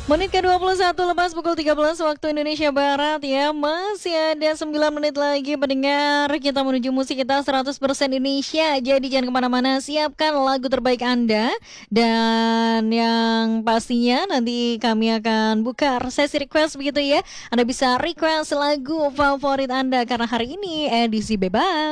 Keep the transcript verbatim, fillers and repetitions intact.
Menit ke dua puluh satu lepas pukul tiga belas waktu Indonesia Barat ya. Masih ada sembilan menit lagi pendengar. Kita menuju musik kita seratus persen Indonesia. Jadi jangan kemana-mana, siapkan lagu terbaik Anda. Dan yang pastinya nanti kami akan buka sesi request begitu ya. Anda bisa request lagu favorit Anda karena hari ini edisi bebas.